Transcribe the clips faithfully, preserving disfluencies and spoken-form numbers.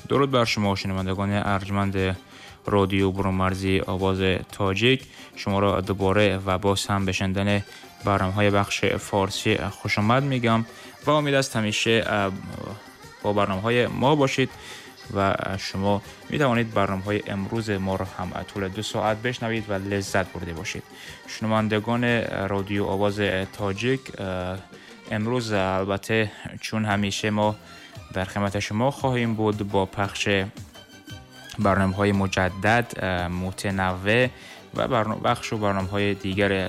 درود بر شما شنوندگان ارجمند رادیو برونمرزی آواز تاجیک. شما را دوباره و باز هم به شنیدن برنامه‌های بخش فارسی خوش آمد میگم و امید است همیشه با برنامه‌های ما باشید و شما می توانید برنامه‌های امروز ما را هم طول دو ساعت بشنوید و لذت برده باشید. شنوندگان رادیو آواز تاجیک، امروز البته چون همیشه ما در خدمت شما خواهیم بود با پخش برنامه‌های مجدد، متنوع و برنامه بخش و برنامه‌های دیگر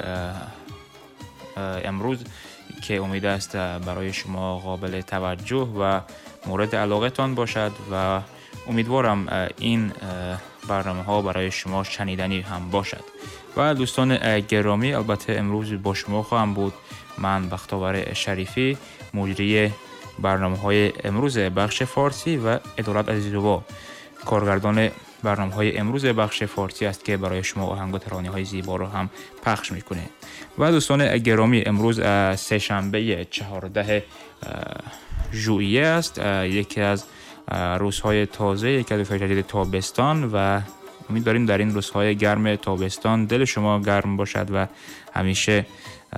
امروز که امید است برای شما قابل توجه و مورد علاقتان باشد و امیدوارم این برنامه‌ها برای شما شنیدنی هم باشد. و دوستان گرامی، البته امروز با شما خواهم بود من بختیار شریفی، مجری برنامه‌های امروز بخش فارسی، و عدالت عزیزووا کارگردان برنامه‌های امروز بخش فارسی است که برای شما آهنگ و ترانه‌های زیبا رو هم پخش می‌کنه. و دوستان گرامی، امروز سه شنبه چهاردهم ژوئیه است، یکی از روزهای تازه، یکی از روزهای جدید تابستان و امید داریم در این روزهای گرم تابستان دل شما گرم باشد و همیشه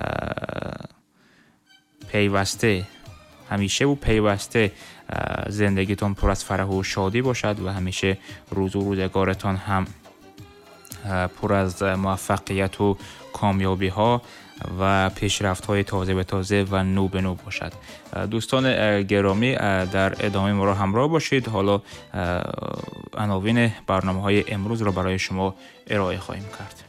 پیوسته همیشه و پیوسته زندگیتون پر از فرح و شادی باشد و همیشه روز و روزگارتان هم پر از موفقیت و کامیابی ها و پیشرفت های تازه به تازه و نو به نو باشد. دوستان گرامی، در ادامه ما را همراه باشید. حالا عناوین برنامه های امروز را برای شما ارائه خواهیم کرد.